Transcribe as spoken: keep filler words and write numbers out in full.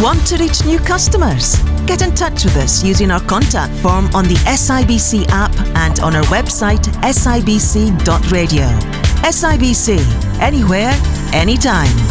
Want to reach new customers? Get in touch with us using our contact form on the S I B C app and on our website s i b c dot radio. S I B C, anywhere, anytime.